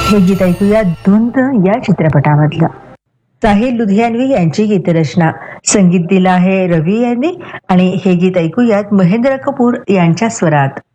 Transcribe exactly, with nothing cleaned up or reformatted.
हे गीत ऐकूया धुंद या चित्रपटामधलं. साहिल लुधियानवी यांची गीतरचना, संगीत दिलं आहे रवी यांनी आणि हे गीत ऐकूयात महेंद्र कपूर यांच्या स्वरात.